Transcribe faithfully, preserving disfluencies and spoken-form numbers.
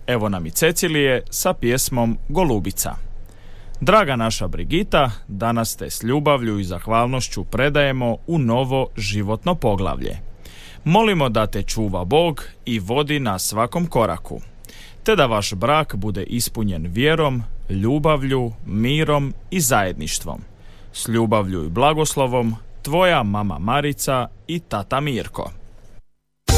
Evo nam i Cecilije sa pjesmom Golubica. Draga naša Brigita, danas te s ljubavlju i zahvalnošću predajemo u novo životno poglavlje. Molimo da te čuva Bog i vodi na svakom koraku, te da vaš brak bude ispunjen vjerom, ljubavlju, mirom i zajedništvom. S ljubavlju i blagoslovom, tvoja mama Marica i tata Mirko.